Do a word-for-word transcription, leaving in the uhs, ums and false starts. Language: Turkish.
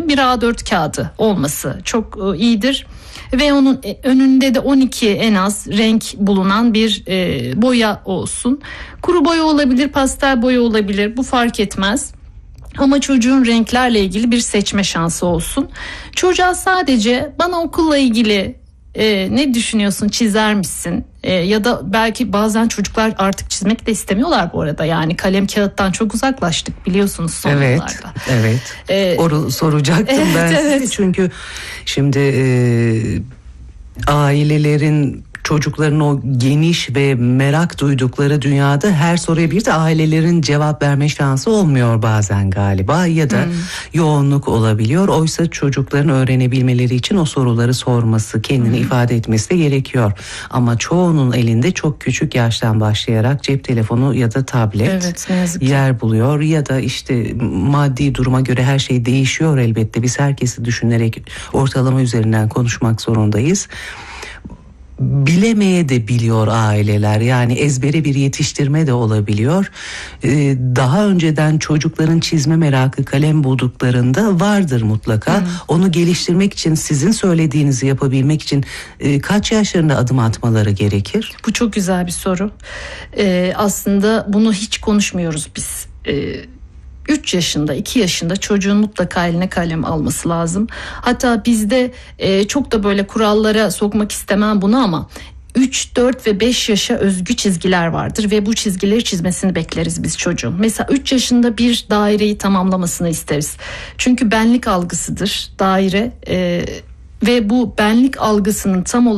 bir A dört kağıdı olması çok e, iyidir. Ve onun önünde de on iki en az renk bulunan bir e, boya olsun. Kuru boya olabilir, pastel boya olabilir, bu fark etmez. Ama çocuğun renklerle ilgili bir seçme şansı olsun. Çocuğa sadece bana okulla ilgili e, ne düşünüyorsun, çizer misin? E, ya da belki bazen çocuklar artık çizmek de istemiyorlar bu arada. Yani kalem kağıttan çok uzaklaştık biliyorsunuz son evet, yıllarda. Evet, evet. Oru soracaktım evet, ben evet. size. Çünkü şimdi e, ailelerin çocukların o geniş ve merak duydukları dünyada her soruya bir de ailelerin cevap verme şansı olmuyor bazen galiba ya da hmm. yoğunluk olabiliyor. Oysa çocukların öğrenebilmeleri için o soruları sorması, kendini hmm. ifade etmesi de gerekiyor. Ama çoğunun elinde çok küçük yaştan başlayarak cep telefonu ya da tablet evet, ne yazık ki. yer buluyor ya da işte maddi duruma göre her şey değişiyor elbette. Biz herkesi düşünerek ortalama üzerinden konuşmak zorundayız. Bilemeye de biliyor aileler, yani ezbere bir yetiştirme de olabiliyor. Ee, daha önceden çocukların çizme merakı, kalem bulduklarında vardır mutlaka. Hmm. Onu geliştirmek için, sizin söylediğinizi yapabilmek için e, kaç yaşlarında adım atmaları gerekir? Bu çok güzel bir soru. Ee, aslında bunu hiç konuşmuyoruz biz. Ee, üç yaşında, iki yaşında çocuğun mutlaka eline kalem alması lazım. Hatta bizde e, çok da böyle kurallara sokmak istemem bunu ama üç, dört ve beş yaşa özgü çizgiler vardır ve bu çizgileri çizmesini bekleriz biz çocuğun. Mesela üç yaşında bir daireyi tamamlamasını isteriz. Çünkü benlik algısıdır daire e, ve bu benlik algısının tam olarak